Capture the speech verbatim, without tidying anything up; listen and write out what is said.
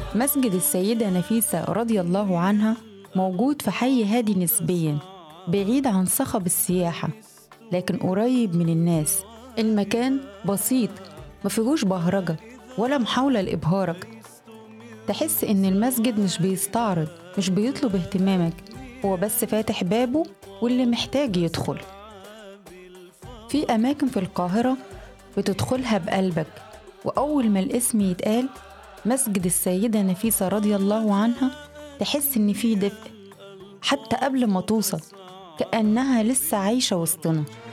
مسجد السيدة نفيسة رضي الله عنها موجود في حي هادي نسبيا، بعيد عن صخب السياحة لكن قريب من الناس. المكان بسيط، مفيهوش بهرجة ولا محاولة لإبهارك. تحس إن المسجد مش بيستعرض، مش بيطلب اهتمامك، هو بس فاتح بابه واللي محتاج يدخل. في أماكن في القاهرة بتدخلها بقلبك، وأول ما الاسم يتقال مسجد السيدة نفيسة رضي الله عنها تحس إن في دفء حتى قبل ما توصل، كأنها لسه عايشة وسطنا.